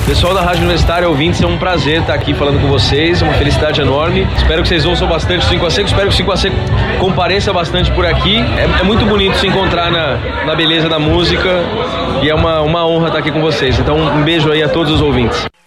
Pessoal da Rádio Universitária, ouvintes, é um prazer estar aqui falando com vocês, uma felicidade enorme. Espero que vocês ouçam bastante o 5 a Seco, espero que o 5 a Seco compareça bastante por aqui. É muito bonito se encontrar na beleza da música e é uma honra estar aqui com vocês. Então, um beijo aí a todos os ouvintes.